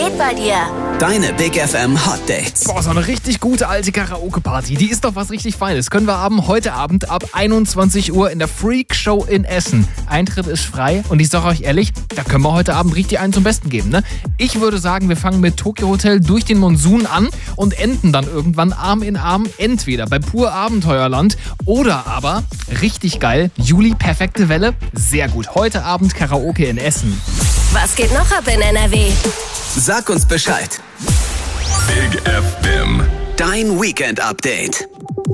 geht bei dir? Deine Big FM Hot Dates. Boah, so eine richtig gute alte Karaoke-Party. Die ist doch was richtig Feines. Können wir haben heute Abend ab 21 Uhr in der Freak Show in Essen. Eintritt ist frei und ich sage euch ehrlich, da können wir heute Abend richtig einen zum Besten geben, ne? Ich würde sagen, wir fangen mit Tokyo Hotel durch den Monsun an und enden dann irgendwann Arm in Arm, entweder bei Pur Abenteuerland oder aber, richtig geil, Juli Perfekte Welle. Sehr gut. Heute Abend Karaoke in Essen. Was geht noch ab in NRW? Sag uns Bescheid. Big FM. Dein Weekend-Update.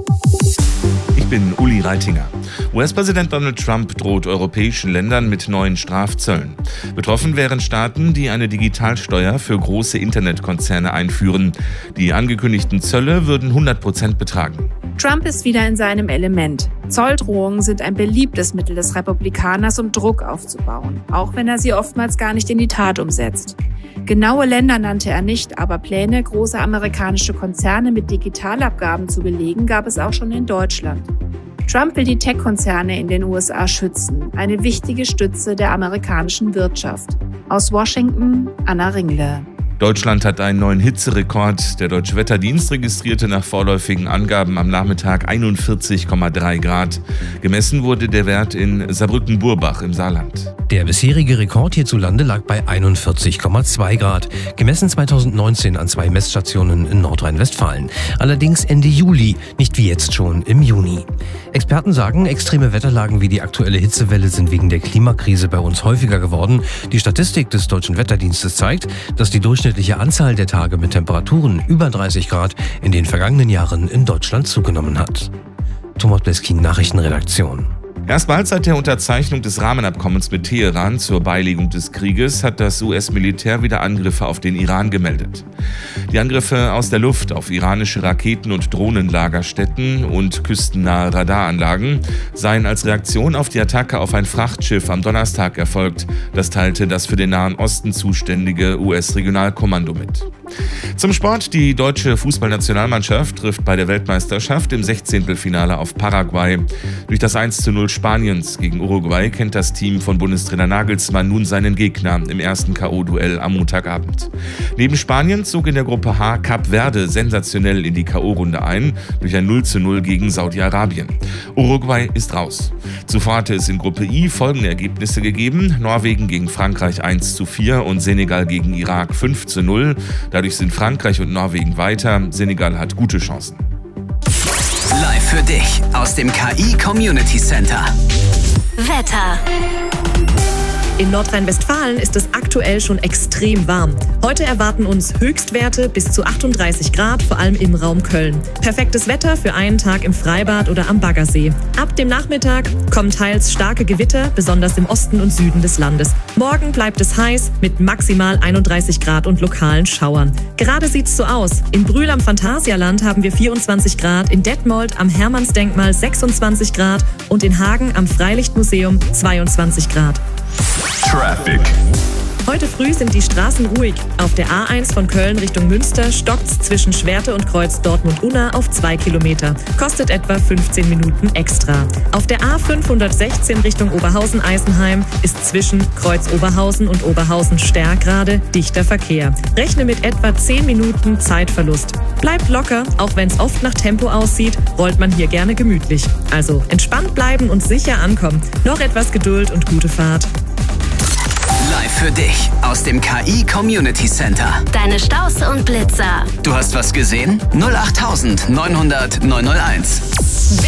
Ich bin Uli Reitinger. US-Präsident Donald Trump droht europäischen Ländern mit neuen Strafzöllen. Betroffen wären Staaten, die eine Digitalsteuer für große Internetkonzerne einführen. Die angekündigten Zölle würden 100% betragen. Trump ist wieder in seinem Element. Zolldrohungen sind ein beliebtes Mittel des Republikaners, um Druck aufzubauen, auch wenn er sie oftmals gar nicht in die Tat umsetzt. Genaue Länder nannte er nicht, aber Pläne, große amerikanische Konzerne mit Digitalabgaben zu belegen, gab es auch schon in Deutschland. Trump will die Tech-Konzerne in den USA schützen, eine wichtige Stütze der amerikanischen Wirtschaft. Aus Washington, Anna Ringle. Deutschland hat einen neuen Hitzerekord. Der Deutsche Wetterdienst registrierte nach vorläufigen Angaben am Nachmittag 41,3 Grad. Gemessen wurde der Wert in Saarbrücken-Burbach im Saarland. Der bisherige Rekord hierzulande lag bei 41,2 Grad, gemessen 2019 an 2 Messstationen in Nordrhein-Westfalen. Allerdings Ende Juli, nicht wie jetzt schon im Juni. Experten sagen, extreme Wetterlagen wie die aktuelle Hitzewelle sind wegen der Klimakrise bei uns häufiger geworden. Die Statistik des Deutschen Wetterdienstes zeigt, dass die durchschnittliche Anzahl der Tage mit Temperaturen über 30 Grad in den vergangenen Jahren in Deutschland zugenommen hat. Thomas Bleskin, Nachrichtenredaktion. Erstmals seit der Unterzeichnung des Rahmenabkommens mit Teheran zur Beilegung des Krieges hat das US-Militär wieder Angriffe auf den Iran gemeldet. Die Angriffe aus der Luft auf iranische Raketen- und Drohnenlagerstätten und küstennahe Radaranlagen seien als Reaktion auf die Attacke auf ein Frachtschiff am Donnerstag erfolgt. Das teilte das für den Nahen Osten zuständige US-Regionalkommando mit. Zum Sport. Die deutsche Fußballnationalmannschaft trifft bei der Weltmeisterschaft im 16. auf Paraguay. Durch das 1:0 Spaniens gegen Uruguay kennt das Team von Bundestrainer Nagelsmann nun seinen Gegner im ersten K.O.-Duell am Montagabend. Neben Spanien zog in der Gruppe H Kap Verde sensationell in die K.O.-Runde ein, durch ein 0:0 gegen Saudi-Arabien. Uruguay ist raus. Zuvor hatte es in Gruppe I folgende Ergebnisse gegeben: Norwegen gegen Frankreich 1:4 und Senegal gegen Irak 5:0. Dadurch sind Frankreich und Norwegen weiter. Senegal hat gute Chancen. Live für dich aus dem KI Community Center. Wetter. In Nordrhein-Westfalen ist es aktuell schon extrem warm. Heute erwarten uns Höchstwerte bis zu 38 Grad, vor allem im Raum Köln. Perfektes Wetter für einen Tag im Freibad oder am Baggersee. Ab dem Nachmittag kommen teils starke Gewitter, besonders im Osten und Süden des Landes. Morgen bleibt es heiß mit maximal 31 Grad und lokalen Schauern. Gerade sieht's so aus. In Brühl am Phantasialand haben wir 24 Grad, in Detmold am Hermannsdenkmal 26 Grad und in Hagen am Freilichtmuseum 22 Grad. Traffic. Heute früh sind die Straßen ruhig. Auf der A1 von Köln Richtung Münster stockt's zwischen Schwerte und Kreuz Dortmund-Unna auf 2 Kilometer. Kostet etwa 15 Minuten extra. Auf der A516 Richtung Oberhausen-Eisenheim ist zwischen Kreuz Oberhausen und Oberhausen-Stärkrade dichter Verkehr. Rechne mit etwa 10 Minuten Zeitverlust. Bleibt locker, auch wenn es oft nach Tempo aussieht, rollt man hier gerne gemütlich. Also entspannt bleiben und sicher ankommen. Noch etwas Geduld und gute Fahrt. Live für dich aus dem KI Community Center. Deine Staus und Blitzer. Du hast was gesehen? 08900 901.